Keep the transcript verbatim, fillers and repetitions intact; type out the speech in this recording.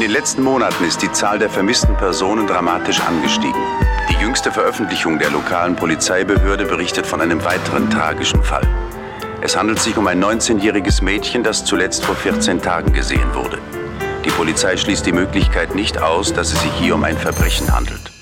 den letzten Monaten ist die Zahl der vermissten Personen dramatisch angestiegen. Die jüngste Veröffentlichung der lokalen Polizeibehörde berichtet von einem weiteren tragischen Fall. Es handelt sich um ein neunzehnjähriges Mädchen, das zuletzt vor vierzehn Tagen gesehen wurde. Die Polizei schließt die Möglichkeit nicht aus, dass es sich hier um ein Verbrechen handelt.